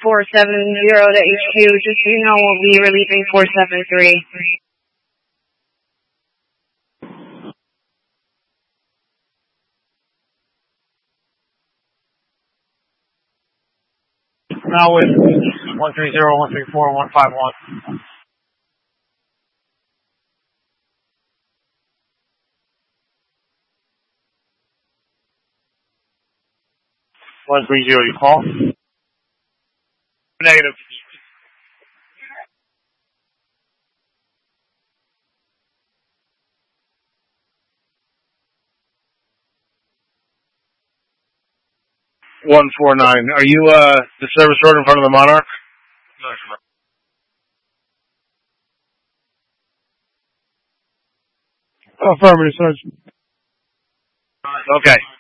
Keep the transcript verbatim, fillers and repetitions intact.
four seven zero to H Q. Just so you know, we'll be relieving four seven three. Now with one three zero, one three four, one five one. one three zero, you call? Negative. one four nine. Are you uh, the service road in front of the Monarch? Affirmative, Sergeant. Okay.